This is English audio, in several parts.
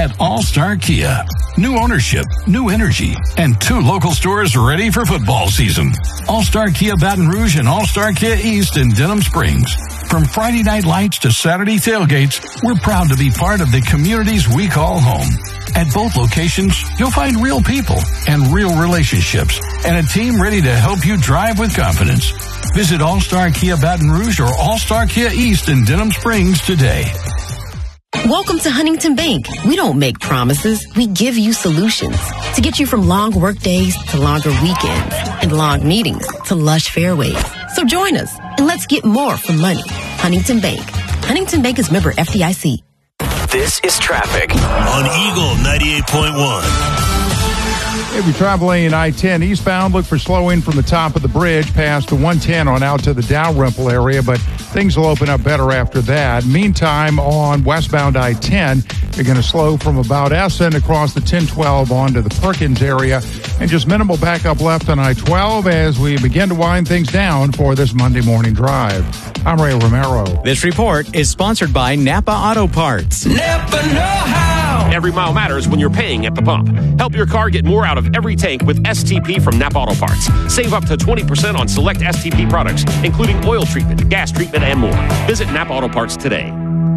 at All-Star Kia. New ownership, new energy, and 2 local stores ready for football season. All-Star Kia Baton Rouge and All-Star Kia East in Denham Springs. From Friday night lights to Saturday tailgates, we're proud to be part of the communities we call home. At both locations, you'll find real people and real relationships and a team ready to help you drive with confidence. Visit All-Star Kia Baton Rouge or All-Star Kia East in Denham Springs today. Welcome to Huntington Bank. We don't make promises. We give you solutions to get you from long work days to longer weekends and long meetings to lush fairways. So join us and let's get more from money. Huntington Bank. Huntington Bank is member FDIC. This is traffic on Eagle 98.1. If you're traveling I-10 eastbound, look for slowing from the top of the bridge past the 110 on out to the Dalrymple area, but things will open up better after that. Meantime, on westbound I-10, you're going to slow from about Essen across the 1012 onto the Perkins area, and just minimal backup left on I-12 as we begin to wind things down for this Monday morning drive. I'm Ray Romero. This report is sponsored by Napa Auto Parts. Napa know-how. Every mile matters when you're paying at the pump. Help your car get more out of every tank with STP from Napa Auto Parts. Save up to 20% on select STP products, including oil treatment, gas treatment, and more. Visit Napa Auto Parts today.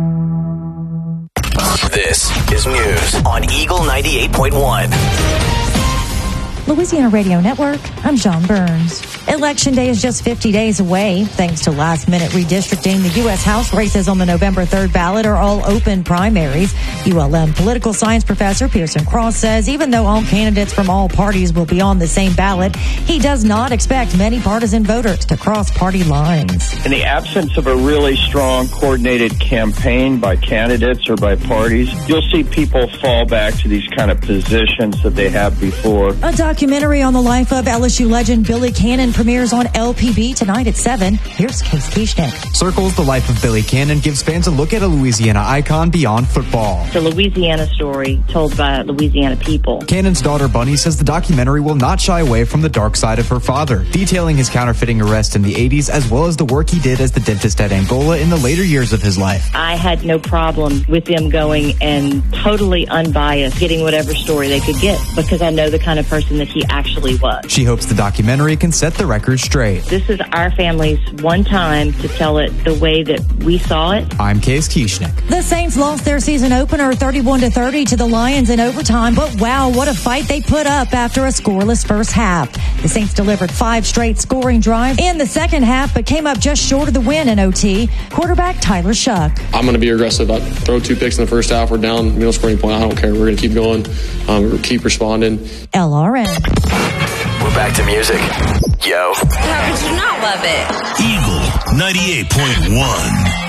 This is news on Eagle 98.1. Louisiana Radio Network, I'm John Burns. Election Day is just 50 days away. Thanks to last-minute redistricting, the U.S. House races on the November 3rd ballot are all open primaries. ULM political science professor Pearson Cross says even though all candidates from all parties will be on the same ballot, he does not expect many partisan voters to cross party lines. In the absence of a really strong, coordinated campaign by candidates or by parties, you'll see people fall back to these kind of positions that they have before. A documentary on the life of LSU legend Billy Cannon premieres on LPB tonight at 7. Here's Case Kieschnick. Circles the life of Billy Cannon gives fans a look at a Louisiana icon beyond football. It's a Louisiana story told by Louisiana people. Cannon's daughter Bunny says the documentary will not shy away from the dark side of her father, detailing his counterfeiting arrest in the 80s as well as the work he did as the dentist at Angola in the later years of his life. I had no problem with them going and totally unbiased, getting whatever story they could get because I know the kind of person that he actually was. She hopes the documentary can set the record straight. This is our family's one time to tell it the way that we saw it. I'm Case Kieschnick. The Saints lost their season opener 31-30 to the Lions in overtime, but wow, what a fight they put up after a scoreless first half. The Saints delivered 5 straight scoring drives in the second half, but came up just short of the win in OT. Quarterback Tyler Shuck. I'm going to be aggressive. I throw 2 picks in the first half. We're down, middle scoring point. I don't care. We're going to keep going. We'll keep responding. LRN. We're back to music. Yo. How could you not love it? Eagle 98.1.